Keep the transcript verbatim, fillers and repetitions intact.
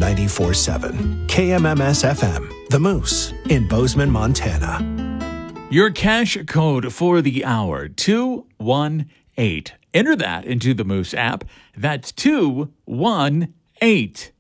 ninety-four point seven. K M M S F M, The Moose, in Bozeman, Montana. Your cash code for the hour, two one eight. Enter that into the Moose app. That's two one eight.